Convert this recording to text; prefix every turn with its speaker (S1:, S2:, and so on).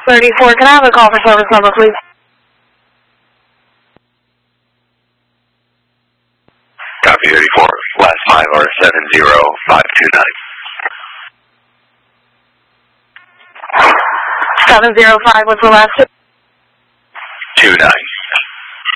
S1: 34. Can I have a call for service number, please?
S2: Copy 34. Last 5 are 70529.
S1: 705 was the last
S2: 29.